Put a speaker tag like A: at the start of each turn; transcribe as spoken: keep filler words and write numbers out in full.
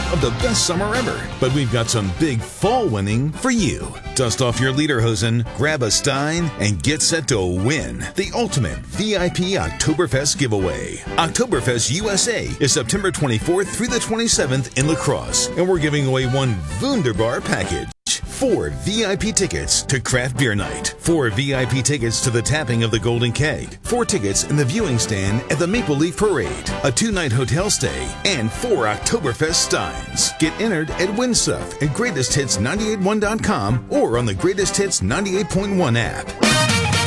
A: of the best summer ever. But we've got some big fall winning for you. Dust off your lederhosen, grab a Stein, and get set to win the ultimate V I P Oktoberfest giveaway. Oktoberfest U S A is September twenty-fourth through the twenty-seventh in La Crosse, and we're giving away one Wunderbar package. Four V I P tickets to Craft Beer Night, four V I P tickets to the tapping of the Golden Keg, four tickets in the viewing stand at the Maple Leaf Parade, a two-night hotel stay, and four Oktoberfest Steins. Get entered at Win Stuff at greatest hits nine eight one dot com or on the Greatest Hits ninety-eight point one app.